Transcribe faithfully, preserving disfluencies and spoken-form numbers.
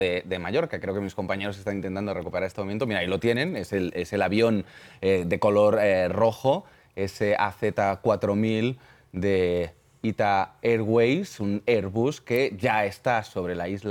de, de Mallorca. Creo que mis compañeros están intentando recuperar este momento. Mira, ahí lo tienen, es el, es el avión eh, de color eh, rojo, ese A Z cuatro mil de Ita Airways, un Airbus que ya está sobre la isla